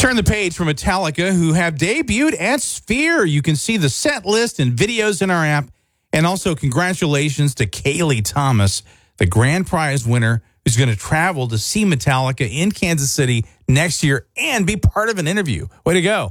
Turn the page for Metallica, who have debuted at Sphere. You can see the set list and videos in our app. And also congratulations to Kaylee Thomas, the grand prize winner, who's going to travel to see Metallica in Kansas City next year and be part of an interview. Way to go.